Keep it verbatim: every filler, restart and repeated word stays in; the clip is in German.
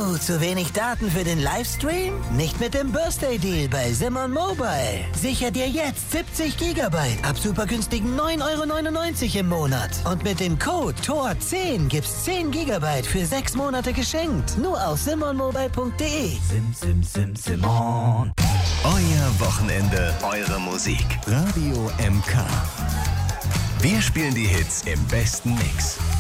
Oh, zu wenig Daten für den Livestream? Nicht mit dem Birthday Deal bei Simon Mobile. Sicher dir jetzt siebzig Gigabyte ab super günstigen neun Euro neunundneunzig im Monat. Und mit dem Code T O R zehn gibt's zehn Gigabyte für sechs Monate geschenkt. Nur auf simon mobile punkt de. Sim, sim, sim, Simon. Euer Wochenende, eure Musik. Radio M K. Wir spielen die Hits im besten Mix.